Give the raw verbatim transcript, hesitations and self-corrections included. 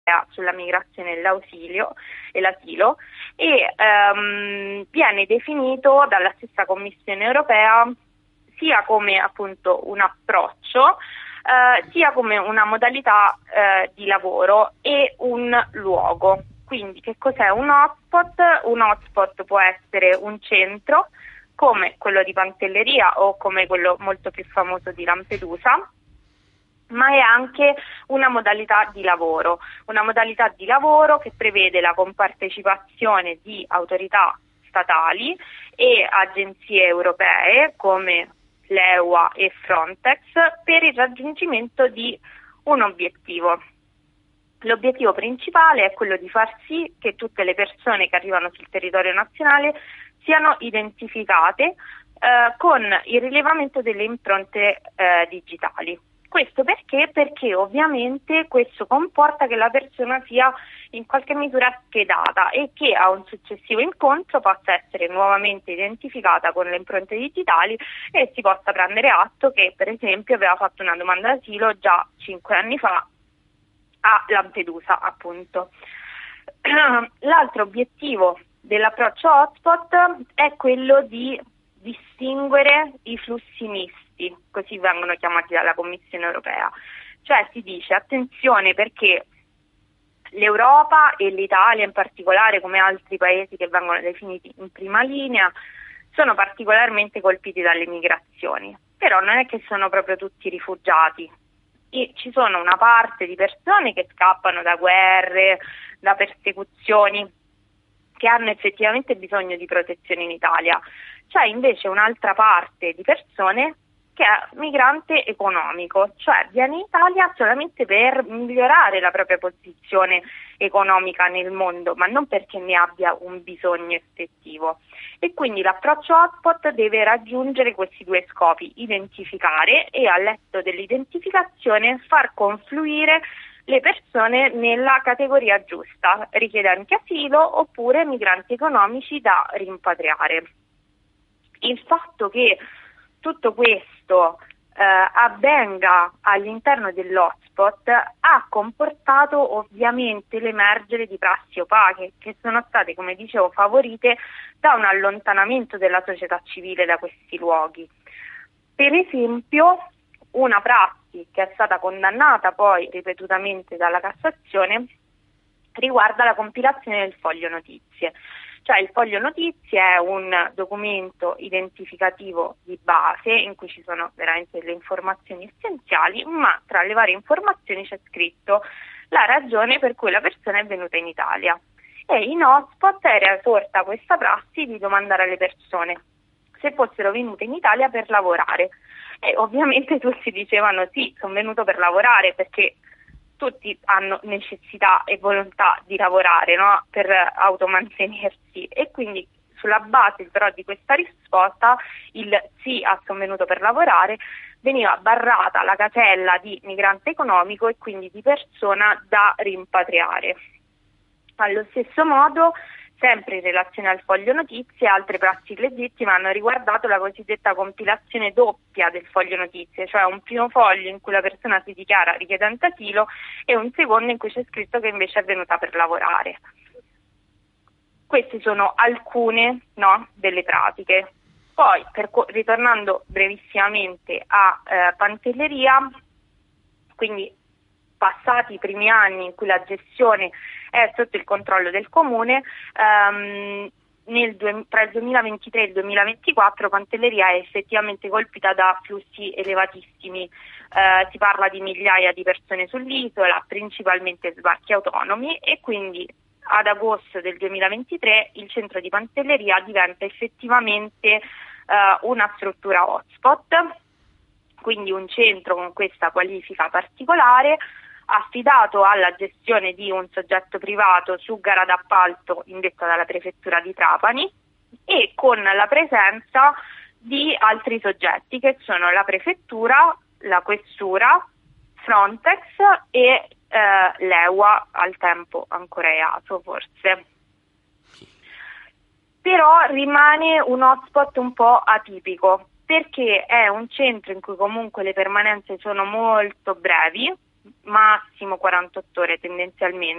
sulla migrazione e l'ausilio e l'asilo e ehm, viene definito dalla stessa Commissione europea sia come appunto un approccio eh, sia come una modalità eh, di lavoro e un luogo. Quindi che cos'è un hotspot? Un hotspot può essere un centro come quello di Pantelleria o come quello molto più famoso di Lampedusa, ma è anche una modalità di lavoro, una modalità di lavoro che prevede la compartecipazione di autorità statali e agenzie europee come l'E U A e Frontex per il raggiungimento di un obiettivo. L'obiettivo principale è quello di far sì che tutte le persone che arrivano sul territorio nazionale siano identificate eh, con il rilevamento delle impronte eh, digitali. Questo perché? Perché ovviamente questo comporta che la persona sia in qualche misura schedata e che a un successivo incontro possa essere nuovamente identificata con le impronte digitali e si possa prendere atto che per esempio aveva fatto una domanda d'asilo già cinque anni fa a Lampedusa, appunto. L'altro obiettivo dell'approccio hotspot è quello di distinguere i flussi misti, così vengono chiamati dalla Commissione europea. Cioè si dice attenzione perché l'Europa e l'Italia in particolare, come altri paesi che vengono definiti in prima linea, sono particolarmente colpiti dalle migrazioni, però non è che sono proprio tutti rifugiati. E ci sono una parte di persone che scappano da guerre, da persecuzioni, che hanno effettivamente bisogno di protezione in Italia. C'è invece un'altra parte di persone che è migrante economico, cioè viene in Italia solamente per migliorare la propria posizione economica nel mondo, ma non perché ne abbia un bisogno effettivo. E quindi l'approccio hotspot deve raggiungere questi due scopi: identificare e, al netto dell'identificazione, far confluire le persone nella categoria giusta, richiedenti asilo oppure migranti economici da rimpatriare. Il fatto che tutto questo eh, avvenga all'interno dell'hotspot ha comportato ovviamente l'emergere di prassi opache che sono state, come dicevo, favorite da un allontanamento della società civile da questi luoghi. Per esempio, una prassi che è stata condannata poi ripetutamente dalla Cassazione riguarda la compilazione del foglio notizie. Cioè il foglio notizie è un documento identificativo di base in cui ci sono veramente le informazioni essenziali, ma tra le varie informazioni c'è scritto la ragione per cui la persona è venuta in Italia. E in hotspot era sorta questa prassi di domandare alle persone se fossero venute in Italia per lavorare. E ovviamente tutti dicevano sì, sono venuto per lavorare, perché tutti hanno necessità e volontà di lavorare, no? Per automantenersi, e quindi sulla base però di questa risposta, il sì a sono venuto per lavorare, veniva barrata la casella di migrante economico e quindi di persona da rimpatriare. Allo stesso modo, sempre in relazione al foglio notizie, altre prassi illegittime hanno riguardato la cosiddetta compilazione doppia del foglio notizie, cioè un primo foglio in cui la persona si dichiara richiedente asilo e un secondo in cui c'è scritto che invece è venuta per lavorare. Queste sono alcune, no, delle pratiche. Poi, per, ritornando brevissimamente a eh, Pantelleria, quindi passati i primi anni in cui la gestione è sotto il controllo del comune, ehm, nel due, tra il duemilaventitré e il duemilaventiquattro Pantelleria è effettivamente colpita da flussi elevatissimi. Eh, si parla di migliaia di persone sull'isola, principalmente sbarchi autonomi, e quindi ad agosto del duemilaventitré il centro di Pantelleria diventa effettivamente eh, una struttura hotspot, quindi un centro con questa qualifica particolare, affidato alla gestione di un soggetto privato su gara d'appalto indetta dalla prefettura di Trapani e con la presenza di altri soggetti che sono la prefettura, la questura, Frontex e eh, l'E U A, al tempo ancora E A S O forse. Però rimane un hotspot un po' atipico, perché è un centro in cui comunque le permanenze sono molto brevi, massimo quarantotto ore tendenzialmente.